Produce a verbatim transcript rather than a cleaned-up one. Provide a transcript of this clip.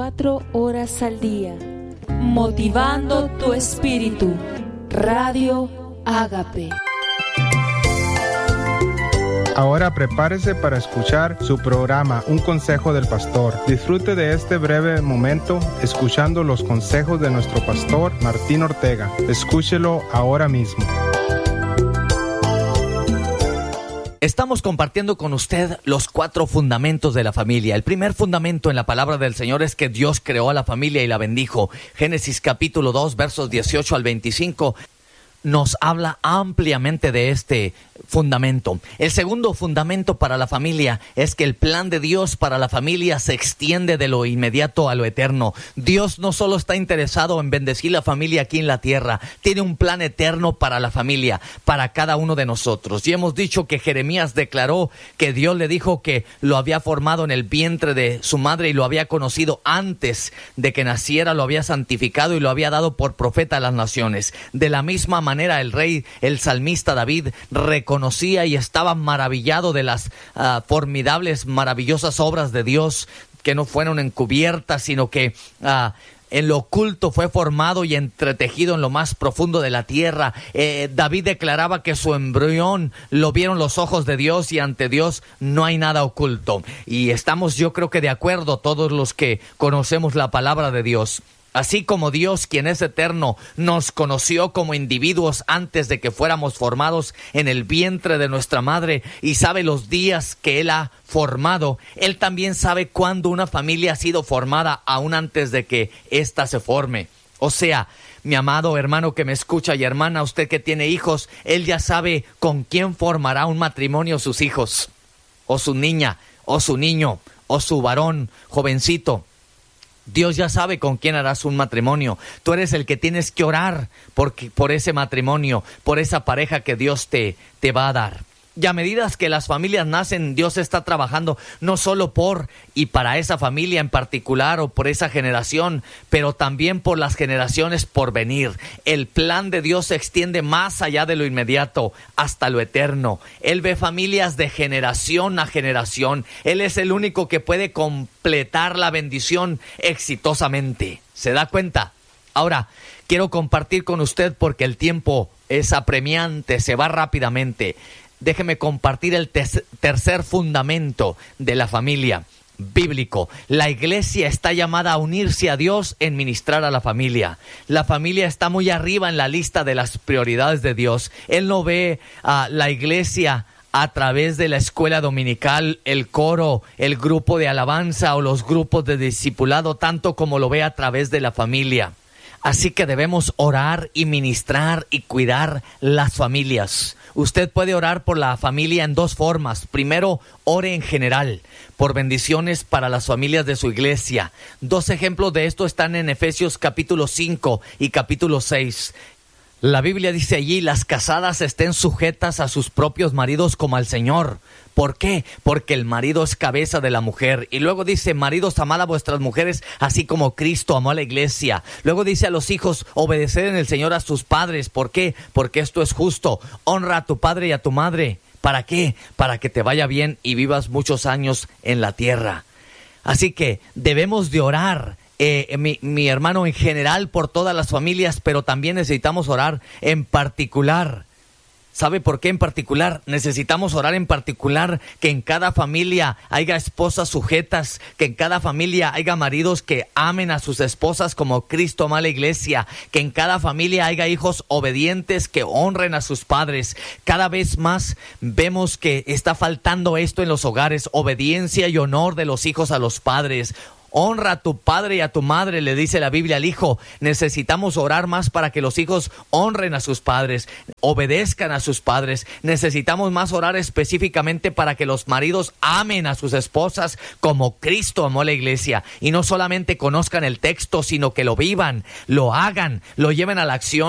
veinticuatro horas al día, motivando tu espíritu. Radio Ágape. Ahora prepárese para escuchar su programa Un Consejo del Pastor. Disfrute de este breve momento escuchando los consejos de nuestro pastor Martín Ortega. Escúchelo ahora mismo. Estamos compartiendo con usted los cuatro fundamentos de la familia. El primer fundamento en la palabra del Señor es que Dios creó a la familia y la bendijo. Génesis capítulo dos, versos dieciocho al veinticinco. Nos habla ampliamente de este fundamento. El segundo fundamento para la familia es que el plan de Dios para la familia se extiende de lo inmediato a lo eterno. Dios no solo está interesado en bendecir la familia aquí en la tierra, tiene un plan eterno para la familia, para cada uno de nosotros. Y hemos dicho que Jeremías declaró que Dios le dijo que lo había formado en el vientre de su madre y lo había conocido antes de que naciera, lo había santificado y lo había dado por profeta a las naciones. De la misma manera el rey, el salmista David, reconocía y estaba maravillado de las uh, formidables, maravillosas obras de Dios que no fueron encubiertas, sino que uh, en lo oculto fue formado y entretejido en lo más profundo de la tierra. Eh, David declaraba que su embrión lo vieron los ojos de Dios y ante Dios no hay nada oculto. Y estamos, yo creo que de acuerdo todos los que conocemos la palabra de Dios. Así como Dios, quien es eterno, nos conoció como individuos antes de que fuéramos formados en el vientre de nuestra madre y sabe los días que Él ha formado, Él también sabe cuándo una familia ha sido formada aún antes de que ésta se forme. O sea, mi amado hermano que me escucha y hermana, usted que tiene hijos, Él ya sabe con quién formará un matrimonio sus hijos, o su niña, o su niño, o su varón jovencito. Dios ya sabe con quién harás un matrimonio. Tú eres el que tienes que orar por, por ese matrimonio, por esa pareja que Dios te, te va a dar. Y a medida que las familias nacen, Dios está trabajando no solo por y para esa familia en particular o por esa generación, pero también por las generaciones por venir. El plan de Dios se extiende más allá de lo inmediato, hasta lo eterno. Él ve familias de generación a generación. Él es el único que puede completar la bendición exitosamente. ¿Se da cuenta? Ahora, quiero compartir con usted porque el tiempo es apremiante, se va rápidamente. Déjeme compartir el te- tercer fundamento de la familia bíblico. La iglesia está llamada a unirse a Dios en ministrar a la familia. La familia está muy arriba en la lista de las prioridades de Dios. Él no ve a la iglesia a través de la escuela dominical, el coro, el grupo de alabanza o los grupos de discipulado, tanto como lo ve a través de la familia. Así que debemos orar y ministrar y cuidar las familias. Usted puede orar por la familia en dos formas. Primero, ore en general por bendiciones para las familias de su iglesia. Dos ejemplos de esto están en Efesios capítulo cinco y capítulo seis. La Biblia dice allí, las casadas estén sujetas a sus propios maridos como al Señor. ¿Por qué? Porque el marido es cabeza de la mujer. Y luego dice, maridos, amad a vuestras mujeres, así como Cristo amó a la iglesia. Luego dice a los hijos, obedeced en el Señor a sus padres. ¿Por qué? Porque esto es justo. Honra a tu padre y a tu madre. ¿Para qué? Para que te vaya bien y vivas muchos años en la tierra. Así que debemos de orar. Eh, mi, mi hermano, en general por todas las familias, pero también necesitamos orar en particular. ¿Sabe por qué en particular? Necesitamos orar en particular que en cada familia haya esposas sujetas, que en cada familia haya maridos que amen a sus esposas como Cristo ama a la iglesia, que en cada familia haya hijos obedientes que honren a sus padres. Cada vez más vemos que está faltando esto en los hogares, obediencia y honor de los hijos a los padres. Honra a tu padre y a tu madre, le dice la Biblia al hijo. Necesitamos orar más para que los hijos honren a sus padres, obedezcan a sus padres. Necesitamos más orar específicamente para que los maridos amen a sus esposas como Cristo amó a la iglesia. Y no solamente conozcan el texto, sino que lo vivan, lo hagan, lo lleven a la acción.